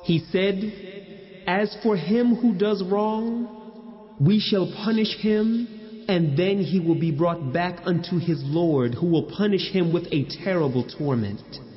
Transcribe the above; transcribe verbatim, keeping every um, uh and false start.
He said, "As for him who does wrong, we shall punish him, and then he will be brought back unto his Lord, who will punish him with a terrible torment."